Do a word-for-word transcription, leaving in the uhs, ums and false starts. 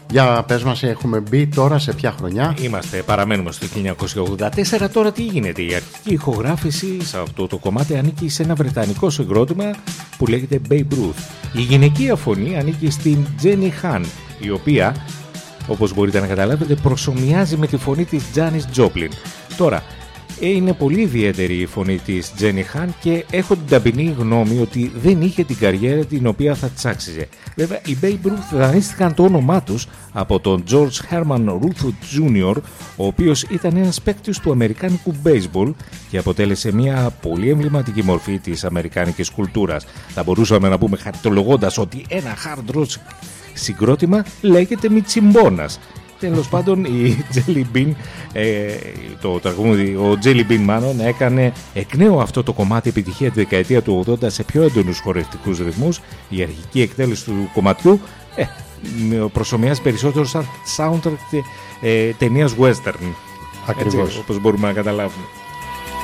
Για πες μας, έχουμε μπει τώρα σε ποια χρονιά? Είμαστε, παραμένουμε στο χίλια εννιακόσια ογδόντα τέσσερα. Τώρα τι γίνεται? Η αρχική ηχογράφηση σε αυτό το κομμάτι ανήκει σε ένα βρετανικό συγκρότημα που λέγεται Babe Ruth. Η γυναικεία φωνή ανήκει στην Jenny Han, η οποία, όπως μπορείτε να καταλάβετε, προσομοιάζει με τη φωνή της Janis Joplin. Τώρα, είναι πολύ ιδιαίτερη η φωνή της Jenny Han και έχω την ταπεινή γνώμη ότι δεν είχε την καριέρα την οποία θα της άξιζε. Βέβαια, οι Babe Ruth δανείστηκαν το όνομά τους από τον George Herman Ruth Τζούνιορ, ο οποίος ήταν ένας παίκτης του αμερικάνικου baseball και αποτέλεσε μια πολύ εμβληματική μορφή της αμερικάνικης κουλτούρας. Θα μπορούσαμε να πούμε χαριτολογώντας ότι ένα hard rock συγκρότημα λέγεται Μιτσιμπόνας. Τέλος πάντων, η Jelly Bean, ε, το τραγούδι, ο Jelly Bean μάλλον, έκανε εκ νέου αυτό το κομμάτι επιτυχία τη δεκαετία του ογδόντα σε πιο έντονους χορευτικούς ρυθμούς. Η αρχική εκτέλεση του κομματιού ε, προσομοιάζει περισσότερο σαν soundtrack ε, ταινίας western. Ακριβώς. Έτσι, όπως μπορούμε να καταλάβουμε.